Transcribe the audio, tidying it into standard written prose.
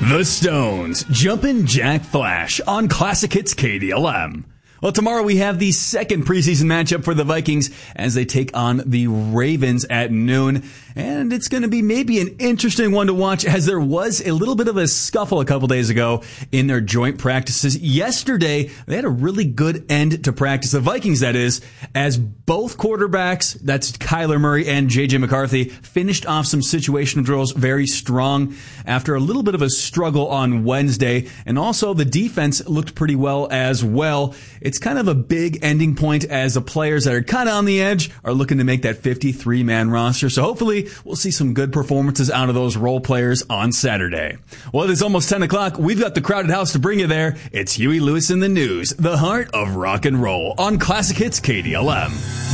The Stones, Jumpin' Jack Flash on Classic Hits KDLM. Well, tomorrow we have the second preseason matchup for the Vikings as they take on the Ravens at noon. And it's going to be maybe an interesting one to watch as there was a little bit of a scuffle a couple days ago in their joint practices. Yesterday, they had a really good end to practice. The Vikings, that is, as both quarterbacks, that's Kyler Murray and J.J. McCarthy, finished off some situational drills very strong after a little bit of a struggle on Wednesday. And also the defense looked pretty well as well. It's kind of a big ending point as the players that are kind of on the edge are looking to make that 53-man roster. So hopefully we'll see some good performances out of those role players on Saturday. Well, it is almost 10 o'clock. We've got the crowded house to bring you there. It's Huey Lewis in the News, the heart of rock and roll on Classic Hits KDLM.